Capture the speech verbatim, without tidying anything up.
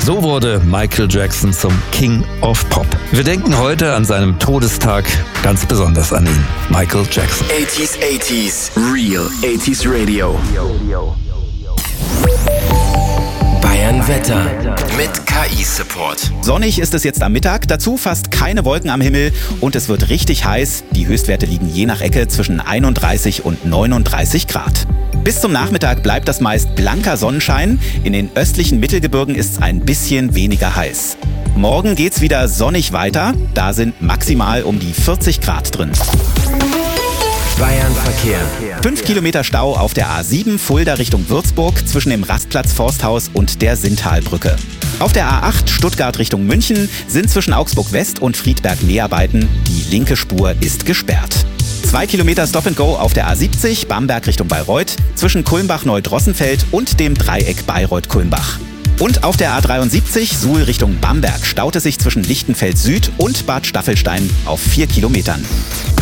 So wurde Michael Jackson zum King of Pop. Wir denken heute an seinem Todestag ganz besonders an ihn, Michael Jackson. achtziger, achtziger, Real achtziger Radio. Bayern Wetter mit K I-Support. Sonnig ist es jetzt am Mittag, dazu fast keine Wolken am Himmel und es wird richtig heiß. Die Höchstwerte liegen je nach Ecke zwischen einunddreißig und neununddreißig Grad. Bis zum Nachmittag bleibt das meist blanker Sonnenschein. In den östlichen Mittelgebirgen ist es ein bisschen weniger heiß. Morgen geht's wieder sonnig weiter. Da sind maximal um die vierzig Grad drin. Bayern Verkehr. Fünf Kilometer Stau auf der A sieben Fulda Richtung Würzburg zwischen dem Rastplatz Forsthaus und der Sinntalbrücke. Auf der A acht Stuttgart Richtung München sind zwischen Augsburg West und Friedberg Näharbeiten. Die linke Spur ist gesperrt. Zwei Kilometer Stop and Go auf der A siebzig Bamberg Richtung Bayreuth zwischen Kulmbach-Neudrossenfeld und dem Dreieck Bayreuth-Kulmbach. Und auf der A dreiundsiebzig Suhl Richtung Bamberg staut es sich zwischen Lichtenfeld Süd und Bad Staffelstein auf vier Kilometern.